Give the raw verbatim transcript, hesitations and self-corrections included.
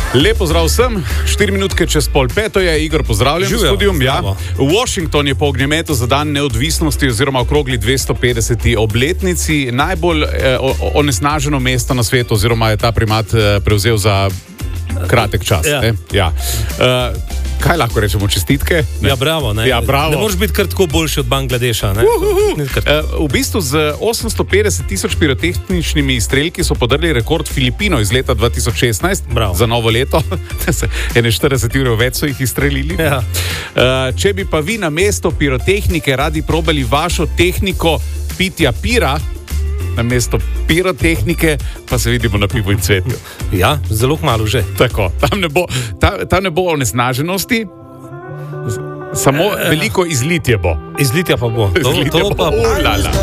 Lepo zdrav vsem, štiri minutke čez pol peto je, Igor, pozdravljen v studiu. Ja. Washington je po ognjemetu za dan neodvisnosti oziroma okrogli dvesto petdeseti obletnici najbolj eh, onesnaženo mesto na svetu oziroma je ta primat eh, prevzel za kratek čas. Ja. Ne? Ja. Uh, kaj lahko rečemo, čestitke? Ne? Ja, bravo. Ne, ja, bravo. Ne moreš biti kar tako boljši od Bangladeša. Ne? Uh, v bistvu z osemsto petdeset tisoč pirotehničnimi izstrelki so podrli rekord Filipinov iz leta dva tisoč šestnajst bravo. Za novo leto. Ene štirideset ur več so jih izstrelili. Ja. Uh, če bi pa vi na mesto pirotehnike radi probali vašo tehniko pitja pira, na mesto pirotehnike, pa se vidimo na pivu in cvetju. Ja, zelo malo že. Tako, tam ne bo, tam, tam ne bo onesnaženosti, samo veliko izlitje bo. Izlitja pa bo. Izlitje To, to bo. pa... Uh, lala.